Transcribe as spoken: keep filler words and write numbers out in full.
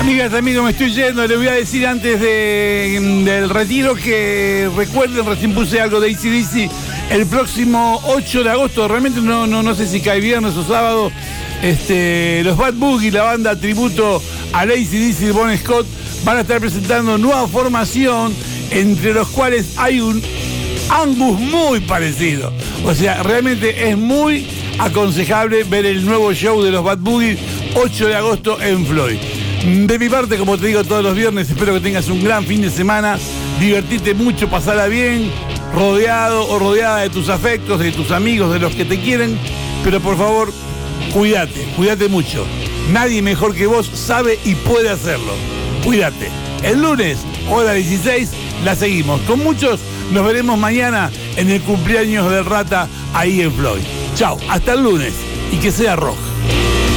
Amigas, amigos, me estoy yendo. Les voy a decir antes de, del retiro que recuerden, recién puse algo de A C D C, el próximo ocho de agosto, realmente no, no, no sé si cae viernes o sábado, este, los Bad Boogie, la banda tributo al A C D C de Bon Scott, van a estar presentando nueva formación, entre los cuales hay un Angus muy parecido. O sea, realmente es muy aconsejable ver el nuevo show de los Bad Boogie, ocho de agosto en Floyd. De mi parte, como te digo todos los viernes, espero que tengas un gran fin de semana, divertirte mucho, pasarla bien, rodeado o rodeada de tus afectos, de tus amigos, de los que te quieren, pero por favor, cuídate, cuídate mucho. Nadie mejor que vos sabe y puede hacerlo. Cuídate. El lunes, hora dieciséis, la seguimos. Con muchos nos veremos mañana en el cumpleaños del Rata ahí en Floyd. Chao, hasta el lunes y que sea rojo.